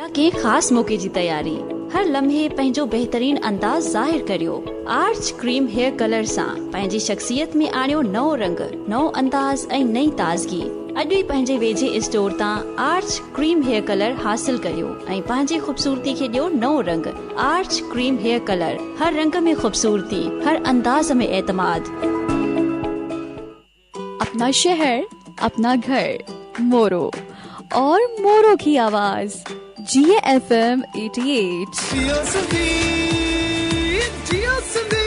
कंहिं ख़ासि मौक़े जी तयारी, हर लम्हे पंहिंजो बहितरीन अंदाज़ ज़ाहिर करियो। आर्च क्रीम हेयर कलर सां पंहिंजी शख्सियत में आणियो नओं रंग, नओं अंदाज़ ऐं नई ताज़गी। अॼु ई पंहिंजे वेझे स्टोर तां आर्च क्रीम हेयर कलर हासिल करियो ऐं पंहिंजी ख़ूबसूरती खे ॾियो नओं रंग। आर्च क्रीम हेयर कलर, हर रंग में खूबसूरती, हर अंदाज में एतमाद। अपना शहर, अपना घर, मोरो और मोरो की आवाज GFM 88।